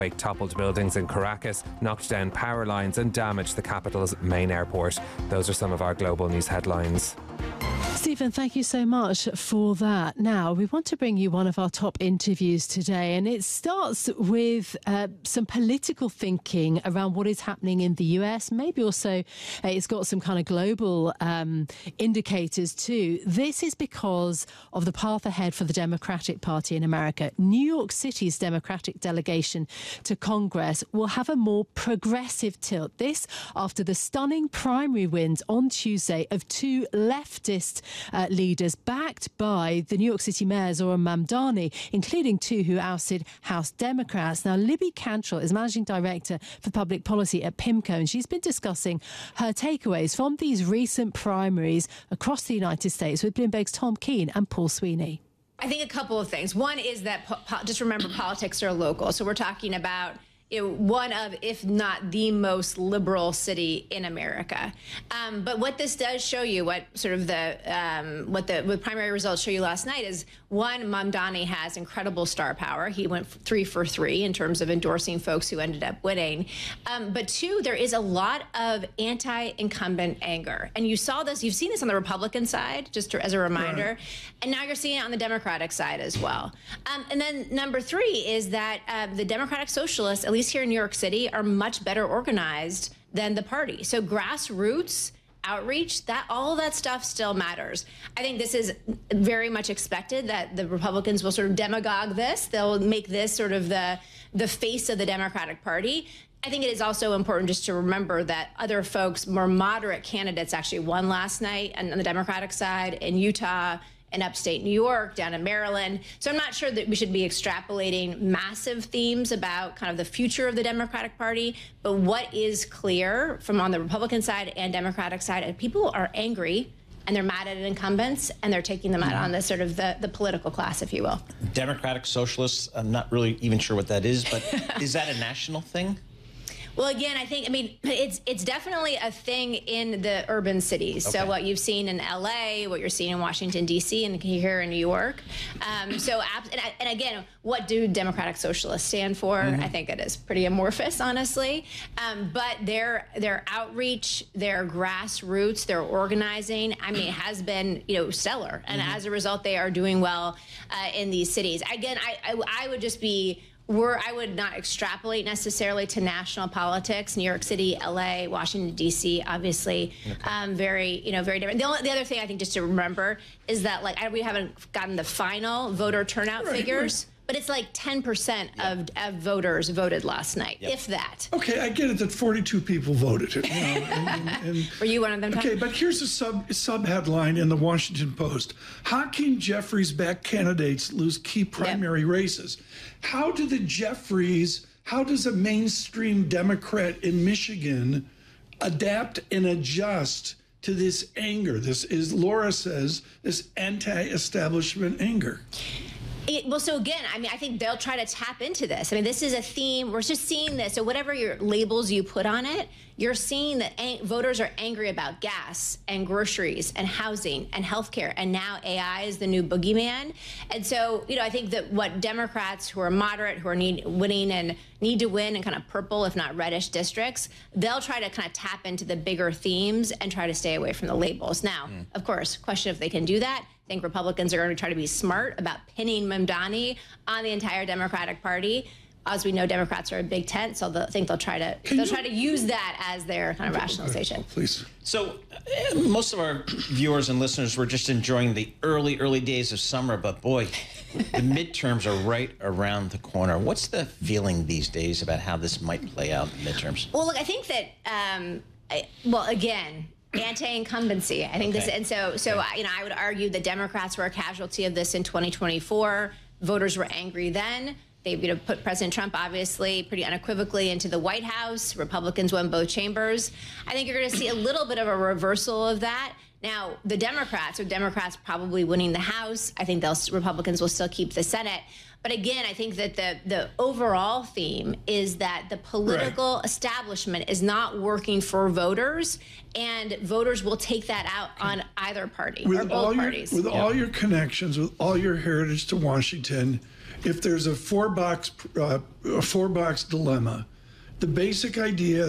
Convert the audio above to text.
Quake toppled buildings in Caracas, knocked down power lines and damaged the capital's main airport. Those are some of our global news headlines. Stephen, thank you so much for that. Now, we want to bring you one of our top interviews today, and it starts with some political thinking around what is happening in the US. Maybe also it's got some kind of global indicators too. This is because of the path ahead for the Democratic Party in America. New York City's Democratic delegation to Congress will have a more progressive tilt. This after the stunning primary wins on Tuesday of two leftist leaders backed by the New York City Mayor Zohran Mamdani, including two who ousted House Democrats. Now, Libby Cantrell is Managing Director for Public Policy at PIMCO, and she's been discussing her takeaways from these recent primaries across the United States with Bloomberg's Tom Keene and Paul Sweeney. I think a couple of things. One is that just remember politics are local. So we're talking about one of, if not the most liberal city in America. But what this does show you, what sort of what the primary results show you last night is, one, Mamdani has incredible star power. He went 3 for 3 in terms of endorsing folks who ended up winning. But two, there is a lot of anti-incumbent anger. And you saw this, you've seen this on the Republican side, just as a reminder. Right. And now you're seeing it on the Democratic side as well. And then number 3 is that the Democratic Socialists, at least here in New York City, are much better organized than the party. So grassroots outreach, all of that stuff still matters. I think this is very much expected that the Republicans will sort of demagogue this. They'll make this sort of the face of the Democratic Party. I think it is also important just to remember that other folks, more moderate candidates, actually won last night on the Democratic side in Utah, in upstate New York, down in Maryland. So I'm not sure that we should be extrapolating massive themes about kind of the future of the Democratic Party, but what is clear from on the Republican side and Democratic side, people are angry and they're mad at incumbents and they're taking them out on the sort of the political class, if you will. Democratic Socialists, I'm not really even sure what that is, but is that a national thing? Well, again, I mean, it's definitely a thing in the urban cities. Okay. So what you've seen in LA, what you're seeing in Washington, D.C., and here in New York. And again, what do Democratic Socialists stand for? Mm-hmm. I think it is pretty amorphous, honestly. But their outreach, their grassroots, their organizing, I mean, it has been, stellar. And as a result, they are doing well in these cities. Again, I would just be... I would not extrapolate necessarily to national politics. New York City, LA, Washington, D.C., obviously, very different. The other thing I think just to remember is that we haven't gotten the final voter turnout figures. But it's like 10% of voters voted last night, if that. Okay, I get it that 42 people voted. Were you one of them? Okay, but here's a sub-headline in the Washington Post. Hakeem Jeffries-backed candidates lose key primary races. How does a mainstream Democrat in Michigan adapt and adjust to this anger? This is, Laura says, this anti-establishment anger. So again, I mean, I think they'll try to tap into this. I mean, this is a theme. We're just seeing this. So whatever your labels you put on it, you're seeing that voters are angry about gas and groceries and housing and healthcare. And now AI is the new boogeyman. And so, I think that what Democrats who are moderate, who are winning and need to win in kind of purple, if not reddish districts, they'll try to kind of tap into the bigger themes and try to stay away from the labels. Now, of course, question if they can do that. I think Republicans are going to try to be smart about pinning Mamdani on the entire Democratic Party. As we know, Democrats are a big tent, so I think they'll try to use that as their kind of rationalization. Please. So most of our viewers and listeners were just enjoying the early days of summer, but boy, the midterms are right around the corner. What's the feeling these days about how this might play out in the midterms? Well, look, I think that, again, anti-incumbency. I think this, and so I would argue the Democrats were a casualty of this in 2024. Voters were angry then. They put President Trump, obviously, pretty unequivocally into the White House. Republicans won both chambers. I think you're going to see a little bit of a reversal of that. Now, the Democrats probably winning the House. I think Republicans will still keep the Senate. But again, I think that the overall theme is that the political establishment is not working for voters, and voters will take that out on either party or both parties. With all your connections, with all your heritage to Washington, if there's a four box dilemma, the basic idea